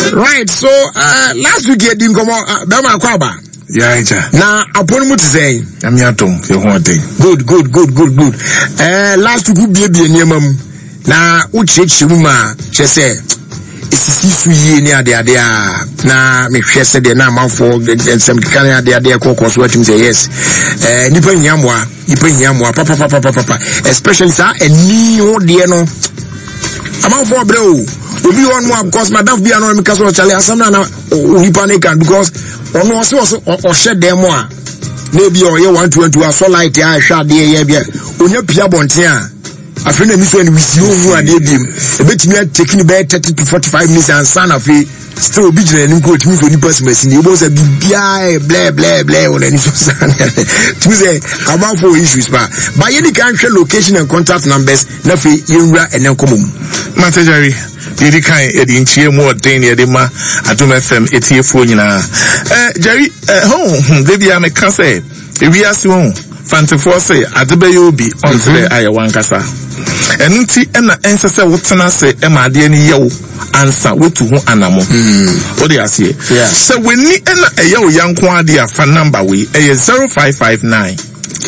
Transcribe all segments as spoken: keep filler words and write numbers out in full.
Right, so uh, last week you didn't come on Bama Kwaba. Yeah, now upon what to say, I'm your tongue, you want it. Good, good, good, good, good. Uh, last week be a near mum. Now, which Shuma, she said, it's a near the idea. Now, me she said, the name for some kind of the idea, cocos, what you say, yes. Uh, Nippon Yamwa, Nippon Yamwa, papa, papa, papa, papa, especially, sir, and Neo Diano. I'm out for bro. If you want more, because my dad be anonymous, because of Charlie, some now, we panic because on was also or shed them more. Maybe or you want to enter a so light, I shall be a year. On your Pia Bontia, I think that when we see you and him, a bit me taking about thirty to forty-five minutes and son of it, still be and go to me for the person. It was a blah, blah, blah, blah, on any son. To say about four issues, but by any country, location and contact numbers, nothing, Yura and Nankomum. Matejari. Didi kan edi nchie mu odin edi ma Adom F M etiefo nyina eh Jerry eh ho debi am kan say ewi ase ho fantefo say adebe yobi onse aye wankasa enunti ena ensese wotena say e ma ade ni yewo ansa wotu ho anamo o de ase so weni ena eyewo yanko ade afa number we eh zero five five nine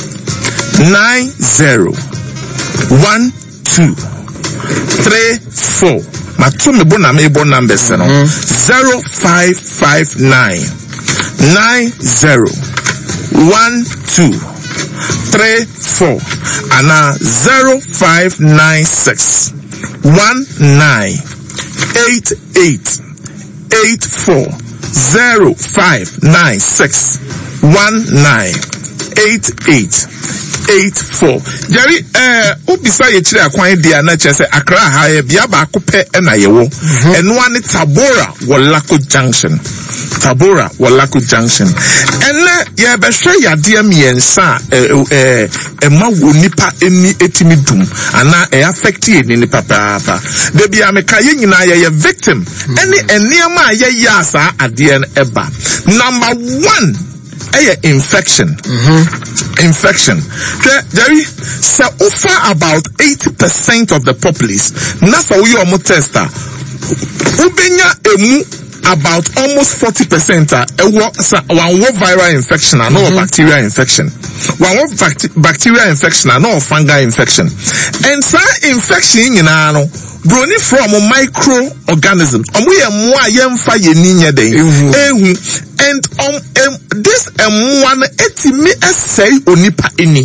nine zero one two three four. My two me bon me bon numbers no zero five five nine nine zero one two three four and zero five nine six one nine eight eight eight four zero five nine six one nine eight eight eight four. Jerry, eh, ubisa ye chire akwan dia na chese Accra ha ye bia ba akopɛ na yewo. Eno ani Tabora Wolako Junction. Tabora Wolako Junction. Ene ye be hwe yade miensa eh eh ema wo nipa eni etimi dum ana e affect ye ni papa papa. De bia meka ye nyina ye ye victim. Ene eniema ye ya sa ade eba. Number one, a infection. Mm-hmm. Infection. Jerry, so far about eighty percent of the populace, nasa we are tester. Ubenya emu about almost forty percent are one viral infection and no bacterial infection. One bacterial infection and no fungal infection. And some infection in ano broni from a microorganism. Um we are more yemfa yeninya day. And um, um this um one etimi essay onipa ini.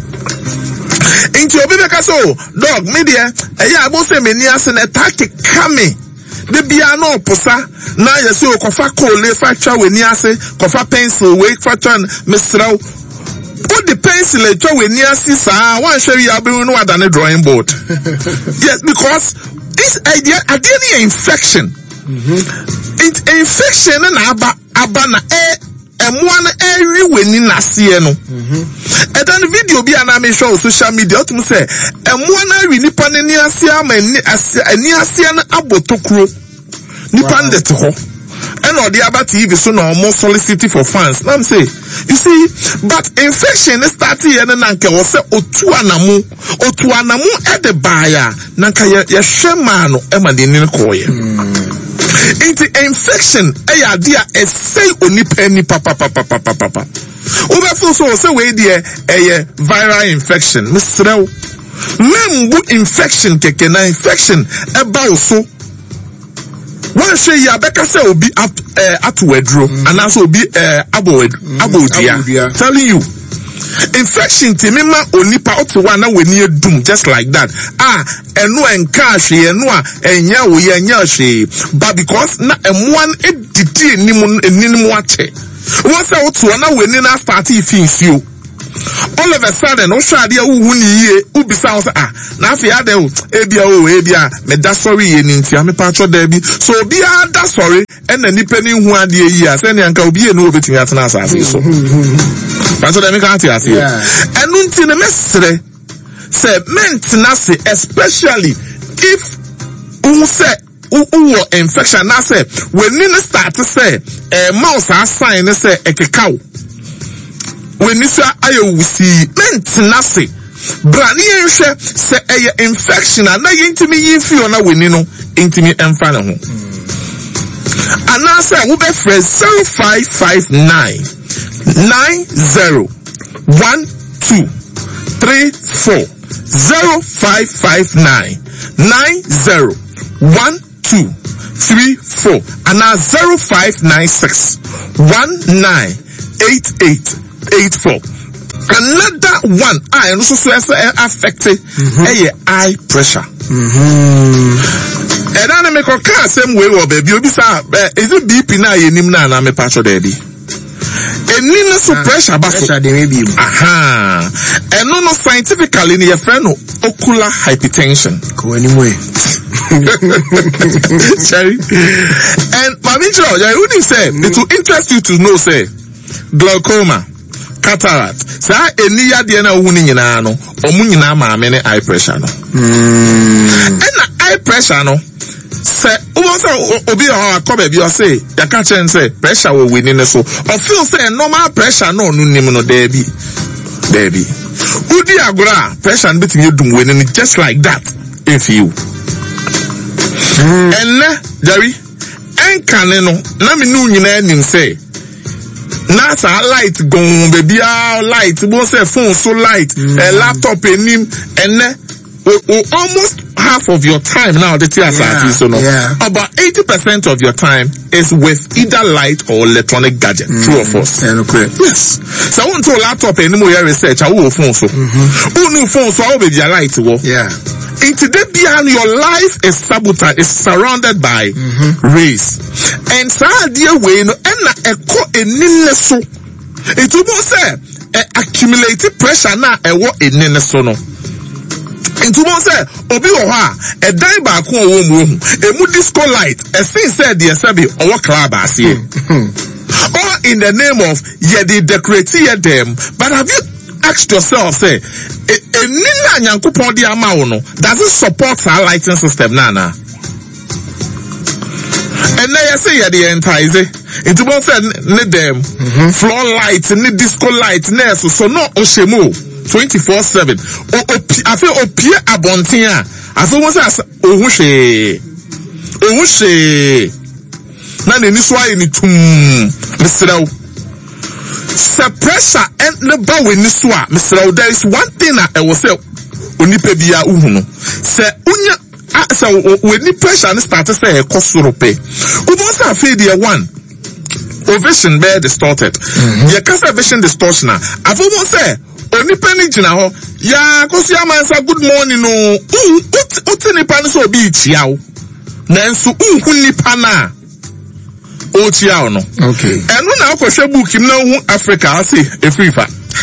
Into your baby so dog media eh ya bo se meni ase na tactic kame. The biano posa na yesi okofa kole fa twa weni ase kofa pencil we fa twa misraw. Put the pencil e twa weni ase sa wan hwe ya be no adane drawing board. Yes, because this idea idea infection. Mm-hmm. It infection na aba aba na e emwana eri weni nase no. Mhm. And then the video bi ana me show social media otum say emwana eri nipa ne ni ase ama ni ase ani ase na abotokuro nipa ndete ho. And all the other T V so no more solicity for fans. Now I'm say, you see, but infection is starting here and nanke was say otu anamu, otu anamu at the buyer, nanka ya shemano ema de nini koye. Into infection, eh idea is say oni penny papa papa papa papa. Over so so say we there eh viral infection. Misrel, membu infection keke na infection eba so. One say ya beka say obi at uh, at wedro mm-hmm. and also obi uh, abo mm-hmm. abo dia telling you infection ti mema onipa otu wa na weni dum just like that ah eno enka hwe eno a enya wo ye enya hwe but because na emwan edidi enimu enimu ache won say otu na weni na start ifinfio all of a sudden o sha de wu ni ye ubisa o say ah na afi ade o ebia o ebia me da sorry ye ni ntia me pa cho da bi so obi ada sorry e na nipa ni hu ade yi a se ne anka obi ye no obetimi atena asase so paso da me ka ati ase enu nti ne mesre say maintenance especially if un say u infection na say when ni start say eh mouse assign say ekekaw when you say ayo wusi maintenance brani enhwe say eye infection na yintimi yimfi ona weni no intimi emfa ne ho And now say we be fresh zero five five nine nine zero one two three four zero five five nine nine zero one two three four and now zero five nine six one nine eight eight eight four. Another one, I also say affected a eye pressure. And I make a car same way or baby. You be is it B P now? You name na na me patcho daddy. And nina so pressure, but pressure they may be. Aha. And no no scientifically in your friend ocular hypertension. Go anyway. Cherry. And Mami George, I wouldn't say it will interest you to know say glaucoma, cataract. Say any idea na wuni nyina no, omu nyina ma me eye pressure no. Mm. And eye pressure no. Say, who obi a come be you say, you can't change say pressure will win in so. Or feel say normal pressure no no nim no there be. There be. Udi agora pressure and betting you do winning just like that. If you. And na Jerry, en kaneno na me nu nyina nim say. Na sa light go baby light, bo say phone so light, a laptop enim and na almost half of your time now the yeah, so no, yeah. About eighty percent of your time is with either light or electronic gadget. Mm-hmm. True or false? Yeah, okay. Yes. So I want to laptop anymore research. I will phone so. Who new phone so I will be your light wo. Yeah. In today behind your life is sabotaged, is surrounded by mm-hmm. rays. And so dear way no and na echo enine so. It will say accumulated pressure na ewo enine so no. Into one say, Obi Oha, a dime back home, a mood disco light, a thing said the Asabi or club as ye. Or in the name of Yedi decorate them, but have you asked yourself, say, a Nina Yankupon di Amauno, does it support our lighting system, Nana? And now you say, Yedi entice, into one said, need them, floor lights, need disco lights, nurse, so no Oshemu. twenty-four seven. I feel Opia Abontia. I feel what's as Ohushe. Ohushe. Nan in this way in the tomb, Mister O. Suppressor and the bow in this way, Mister O. There is one thing I will say. Unipebia Uhuno. Say, Unya, so when the pressure started to say a cosurope. Who was a failure one? Vision bear distorted. Your cancer vision distortion. I've almost said. Oni penny jina ho ya kosi amansa good morning no uti nipa no so bi chiao nanso unhu nipa na o chiao no okay eno na akohwe book im na hu Africa ase efrifa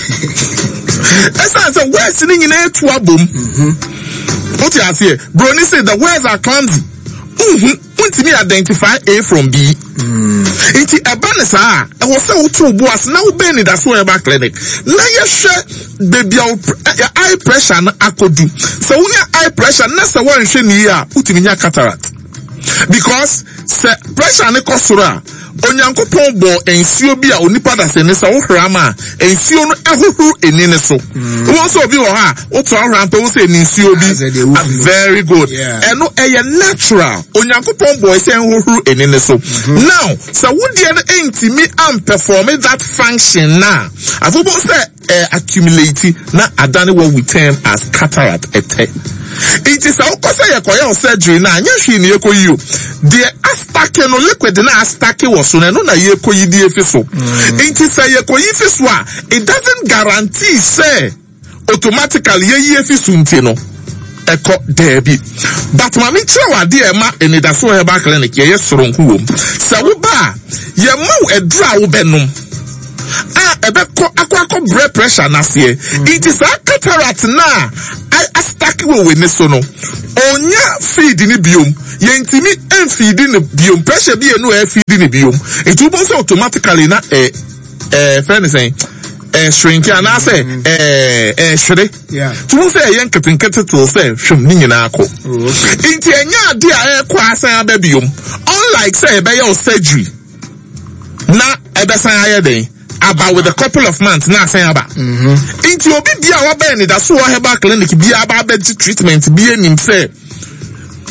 esa say words ni nyina etu abom mhm what you say bro ni say the words are clumsy unhu untimi identify A from B. Mm. Iti ebane sa e wo se wo to boas na wo be ni da so e ba clinic na ye hwe baby eye pressure na akodu so wo eye pressure na se wo nhwe ni ya utimi nya cataract because se pressure ne kosoro onyankopon bo ensio bi a onipa da se ne se wo hwama ensio no ehuhuru eni ne so wo so bi wo ha wo to hwampa wo se ensio bi very good eno eye natural onyankopon bo se ehuhuru eni ne so now so wo de no entimi am perform that function na afobo se uh, accumulate na adane what we term as cataract ete. It is our cosa yakoya surgery na nyashi ni yeko you. The astake no liquid na astake was no na yeko yidi efiso. It is a yeko yifiswa. It doesn't guarantee say automatically ye yefisu ntino. Eko debi. But mami chewa di ema eni da so heba clinic ye yesronku wom. Sa wo ba ye ma edra wo benum. Ah, ebe ko akwa blood pressure na se. It is a cataract na I stack we we so no. Onya feed ni biom. Ye ntimi en feed ni biom. Pressure bi enu e feed ni biom. It will also automatically na eh eh friend saying eh shrink and I say eh eh shre. Yeah. To say yen ketenkete to say hwem ni nyina akọ. Inti enya ade a e kwa asan ababiom. Unlike say ebe your surgery. Na ebe san ayeden. About with a couple of months now saying about into your be our benny that's why heba clinic be about treatment be him say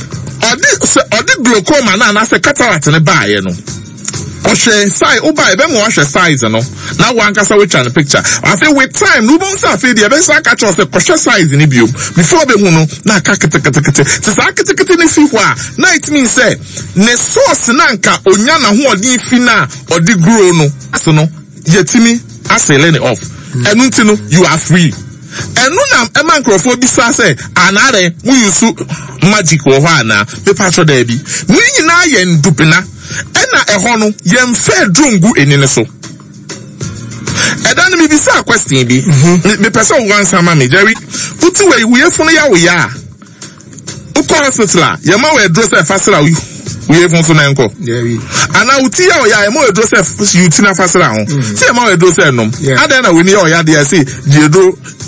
ɔde ɔde glaucoma na na sɛ cataract ne baayɛ no ɔhwɛ size woba ebe mo ɔhwɛ size no na wankasa wetwa ne picture afei with time no bon sa afei de ebe sa ka kyerɛ sɛ kɔhwɛ size ne biom before be hu no na aka ketekete te sa ketekete ne fi hɔ a na it means say ne source na nka onya na ho ɔde fi na ɔde grow no so no yetimi asele ne off ɛnu nti no you are free ɛnu na ɛma nkrɔfo bi sa sɛ anare mu yusu magic wɔ hɔ ana be patro da bi ni nyina yɛ ndupina ɛna ɛhɔ no yɛmfɛ drungu enine so ɛda no bibi sa question bi me pesa wo ansa ma me Jerry uti we we funu ya wo ya ukɔ hospital ya ma we dro se fasira we we funu so na enko Jerry ana uti ya wo ya ma we dro se you ti na fasira ho ti ya ma we dro se nom ada na we ni ya wo ya de say je dro